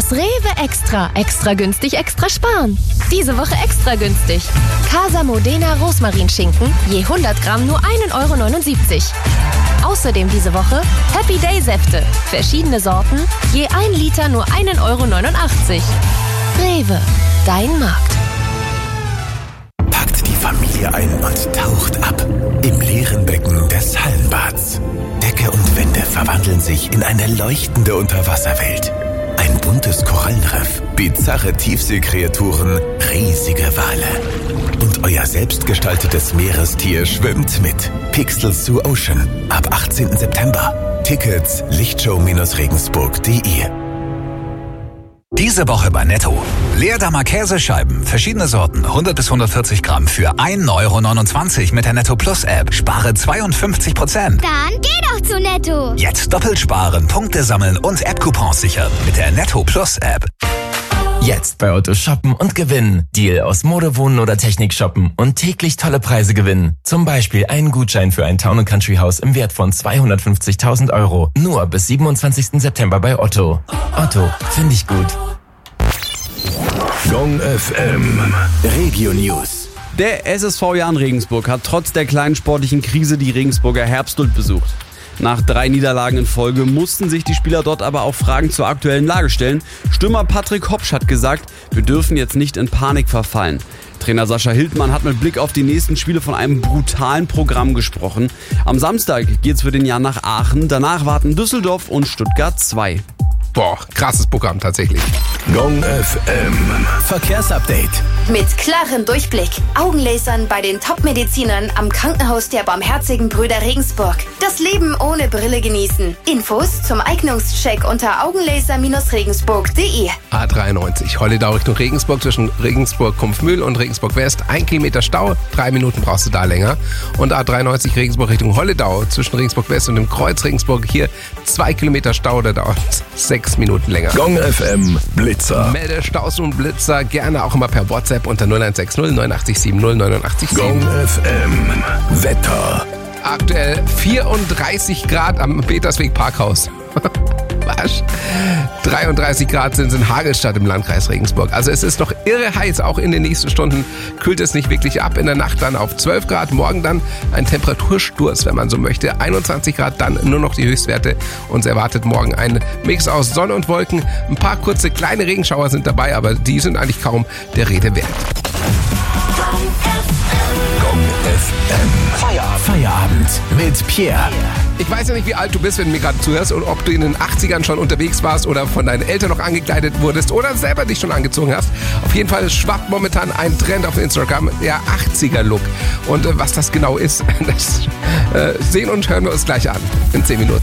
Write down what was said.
Das Rewe Extra. Extra günstig, extra sparen. Diese Woche extra günstig. Casa Modena Rosmarinschinken, je 100 Gramm nur 1,79 €. Außerdem diese Woche Happy Day Säfte. Verschiedene Sorten, je 1 Liter nur 1,89 €. Rewe, dein Markt. Packt die Familie ein und taucht ab im leeren Becken des Hallenbads. Decke und Wände verwandeln sich in eine leuchtende Unterwasserwelt. Ein buntes Korallenriff, bizarre Tiefseekreaturen, riesige Wale. Und euer selbstgestaltetes Meerestier schwimmt mit. Pixels to Ocean ab 18. September. Tickets lichtshow-regensburg.de. Diese Woche bei Netto. Leerdammer Käsescheiben, verschiedene Sorten, 100 bis 140 Gramm für 1,29 € mit der Netto Plus App. Spare 52%. Dann geh doch zu Netto. Jetzt doppelt sparen, Punkte sammeln und App-Coupons sichern mit der Netto Plus App. Jetzt bei Otto shoppen und gewinnen. Deal aus Mode, Wohnen oder Technik shoppen und täglich tolle Preise gewinnen. Zum Beispiel einen Gutschein für ein Town & Country Haus im Wert von 250.000 €. Nur bis 27. September bei Otto. Otto, finde ich gut. Gong FM Regio News. Der SSV Jahn Regensburg hat trotz der kleinen sportlichen Krise die Regensburger Herbsthuld besucht. Nach 3 Niederlagen in Folge mussten sich die Spieler dort aber auch Fragen zur aktuellen Lage stellen. Stürmer Patrick Hopsch hat gesagt, wir dürfen jetzt nicht in Panik verfallen. Trainer Sascha Hildmann hat mit Blick auf die nächsten Spiele von einem brutalen Programm gesprochen. Am Samstag geht's für den Jahn nach Aachen, danach warten Düsseldorf und Stuttgart 2. Boah, krasses Programm tatsächlich. Gong FM Verkehrsupdate. Mit klarem Durchblick. Augenlasern bei den Top-Medizinern am Krankenhaus der Barmherzigen Brüder Regensburg. Das Leben ohne Brille genießen. Infos zum Eignungscheck unter augenlaser-regensburg.de. A93, Holledau Richtung Regensburg zwischen Regensburg-Kumpfmühl und Regensburg-West. 1 Kilometer Stau, 3 Minuten brauchst du da länger. Und A93 Regensburg Richtung Holledau zwischen Regensburg-West und dem Kreuz Regensburg. Hier 2 Kilometer Stau, da dauert 6 Minuten länger. Gong FM Blitzer. Melde Staus und Blitzer gerne auch immer per WhatsApp unter 0160 8970 8970. Gong FM Wetter. Aktuell 34 Grad am Petersweg Parkhaus. Was? 33 Grad sind es in Hagelstadt im Landkreis Regensburg. Also es ist noch irre heiß. Auch in den nächsten Stunden kühlt es nicht wirklich ab. In der Nacht dann auf 12 Grad. Morgen dann ein Temperatursturz, wenn man so möchte. 21 Grad, dann nur noch die Höchstwerte. Uns erwartet morgen ein Mix aus Sonne und Wolken. Ein paar kurze kleine Regenschauer sind dabei, aber die sind eigentlich kaum der Rede wert. Gong FM Feierabend mit Pierre. Ich weiß ja nicht, wie alt du bist, wenn du mir gerade zuhörst und ob du in den 80ern schon unterwegs warst oder von deinen Eltern noch angekleidet wurdest oder selber dich schon angezogen hast. Auf jeden Fall schwappt momentan ein Trend auf Instagram, der 80er-Look. Und was das genau ist, das sehen und hören wir uns gleich an in 10 Minuten.